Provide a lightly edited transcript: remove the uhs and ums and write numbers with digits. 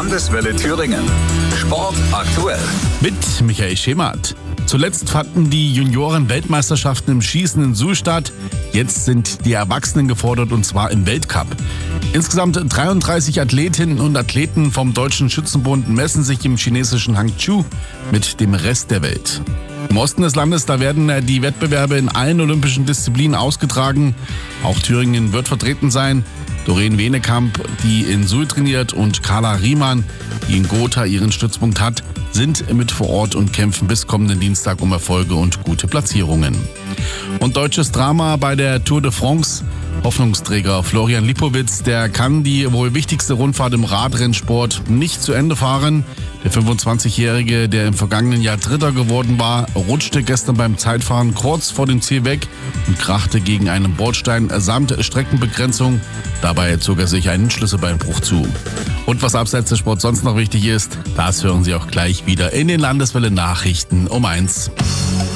Landeswelle Thüringen. Sport aktuell. Mit Michael Schemert. Zuletzt fanden die Junioren-Weltmeisterschaften im Schießen in Suhl statt. Jetzt sind die Erwachsenen gefordert, und zwar im Weltcup. Insgesamt 33 Athletinnen und Athleten vom Deutschen Schützenbund messen sich im chinesischen Hangzhou mit dem Rest der Welt. Im Osten des Landes, da werden die Wettbewerbe in allen olympischen Disziplinen ausgetragen. Auch Thüringen wird vertreten sein. Doreen Wenekamp, die in Suhl trainiert, und Carla Riemann, die in Gotha ihren Stützpunkt hat, sind mit vor Ort und kämpfen bis kommenden Dienstag um Erfolge und gute Platzierungen. Und deutsches Drama bei der Tour de France. Hoffnungsträger Florian Lipowitz, der kann die wohl wichtigste Rundfahrt im Radrennsport nicht zu Ende fahren. Der 25-Jährige, der im vergangenen Jahr Dritter geworden war, rutschte gestern beim Zeitfahren kurz vor dem Ziel weg und krachte gegen einen Bordstein samt Streckenbegrenzung. Dabei zog er sich einen Schlüsselbeinbruch zu. Und was abseits des Sports sonst noch wichtig ist, das hören Sie auch gleich wieder in den Landeswelle Nachrichten um 1.